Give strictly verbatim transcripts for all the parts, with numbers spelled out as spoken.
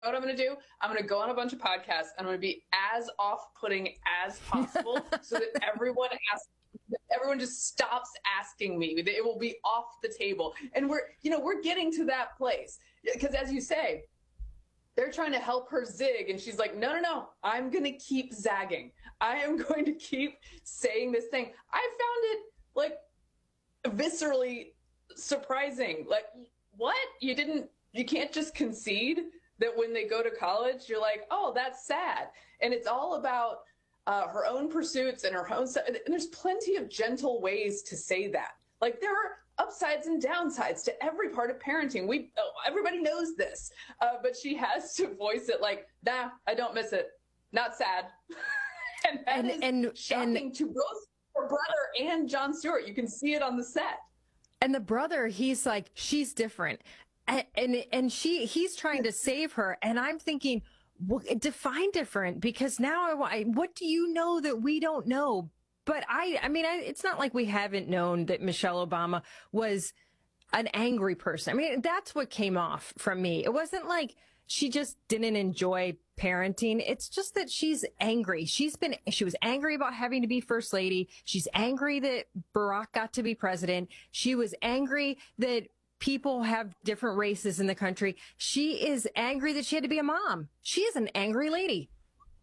what I'm going to do? I'm going to go on a bunch of podcasts. I'm going to be as off-putting as possible so that everyone asks, everyone just stops asking me. It will be off the table. And we're, you know, we're getting to that place because, as you say, they're trying to help her zig, and she's like, no, no, no, I'm going to keep zagging. I am going to keep saying this thing. I found it like viscerally surprising. Like, what? You didn't, you can't just concede that when they go to college, you're like, oh, that's sad. And it's all about uh, her own pursuits and her own stuff. And there's plenty of gentle ways to say that. Like, there are upsides and downsides to every part of parenting. We, oh, everybody knows this, uh, but she has to voice it like, nah, I don't miss it. Not sad. and that and, is and, shocking and, to both her brother and Jon Stewart. You can see it on the set. And the brother, he's like, she's different. And, and and she he's trying to save her, and I'm thinking, well, define different, because now I, what do you know that we don't know? But I I mean, I, it's not like we haven't known that Michelle Obama was an angry person. I mean, that's what came off from me. It wasn't like she just didn't enjoy parenting. It's just that she's angry. She's been she was angry about having to be first lady. She's angry that Barack got to be president. She was angry that people have different races in the country. She is angry that she had to be a mom. She is an angry lady.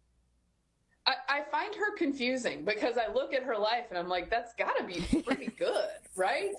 I, I find her confusing because I look at her life and I'm like, that's got to be pretty good, right?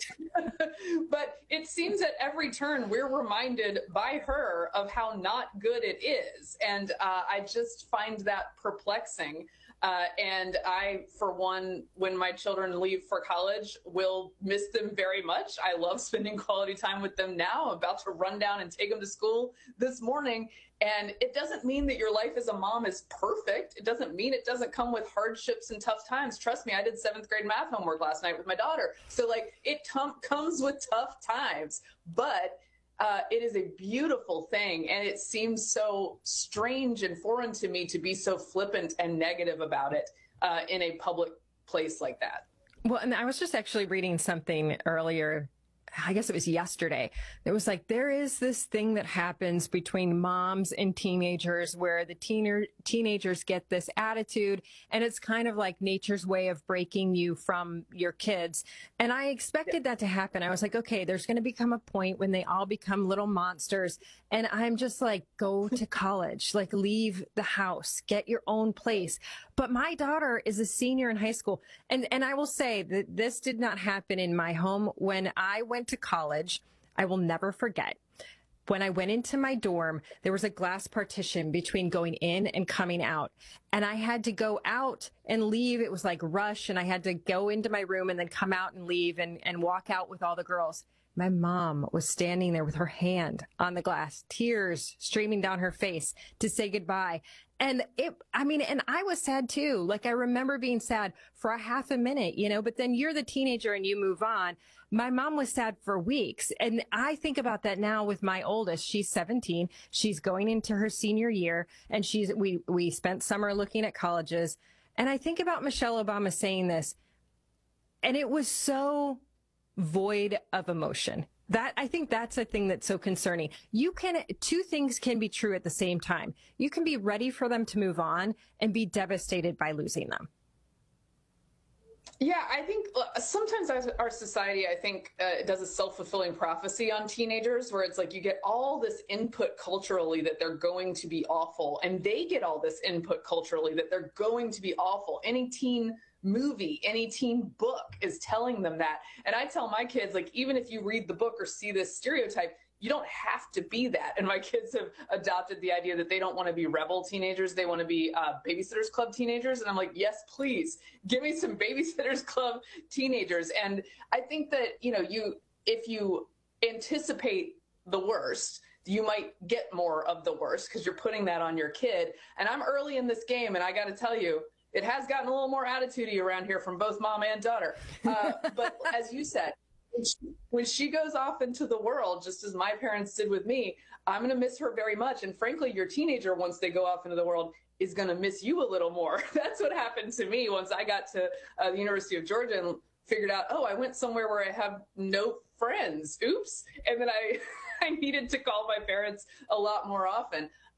But it seems at every turn we're reminded by her of how not good it is. And uh, I just find that perplexing. Uh, and I, for one, when my children leave for college, will miss them very much. I love spending quality time with them now. I'm about to run down and take them to school this morning. And it doesn't mean that your life as a mom is perfect. It doesn't mean it doesn't come with hardships and tough times. Trust me, I did seventh grade math homework last night with my daughter. So, like, it comes with tough times. But Uh, it is a beautiful thing, and it seems so strange and foreign to me to be so flippant and negative about it uh, in a public place like that. Well, and I was just actually reading something earlier, I guess it was yesterday. It was like, there is this thing that happens between moms and teenagers where the teener, teenagers get this attitude, and it's kind of like nature's way of breaking you from your kids. And I expected that to happen. I was like, okay, there's going to become a point when they all become little monsters. And I'm just like, go to college, like leave the house, get your own place. But my daughter is a senior in high school. And, and I will say that this did not happen in my home. When I went to college, I will never forget. When I went into my dorm, there was a glass partition between going in and coming out. And I had to go out and leave. It was like rush. And I had to go into my room and then come out and leave and, and walk out with all the girls. My mom was standing there with her hand on the glass, tears streaming down her face to say goodbye. And it, I mean, and I was sad too. Like, I remember being sad for a half a minute, you know, but then you're the teenager and you move on. My mom was sad for weeks. And I think about that now with my oldest. She's seventeen. She's going into her senior year, and she's, we, we spent summer looking at colleges. And I think about Michelle Obama saying this, and it was so void of emotion. That, I think that's a thing that's so concerning. You can, two things can be true at the same time. You can be ready for them to move on and be devastated by losing them. Yeah, I think uh, sometimes our society, I think, uh, does a self-fulfilling prophecy on teenagers, where it's like you get all this input culturally that they're going to be awful, and they get all this input culturally that they're going to be awful. Any teen movie, any teen book is telling them that. And I tell my kids, like, even if you read the book or see this stereotype, you don't have to be that. And my kids have adopted the idea that they don't want to be rebel teenagers. They want to be uh, Babysitters Club teenagers. And I'm like, yes, please give me some Babysitters Club teenagers. And I think that, you know, you, if you anticipate the worst, you might get more of the worst because you're putting that on your kid. And I'm early in this game, and I got to tell you, it has gotten a little more attitude-y around here from both mom and daughter. Uh, but as you said, when she, when she goes off into the world, just as my parents did with me, I'm going to miss her very much. And frankly, your teenager, once they go off into the world, is going to miss you a little more. That's what happened to me once I got to uh, the University of Georgia and figured out, oh, I went somewhere where I have no friends. Oops. And then I, I needed to call my parents a lot more often.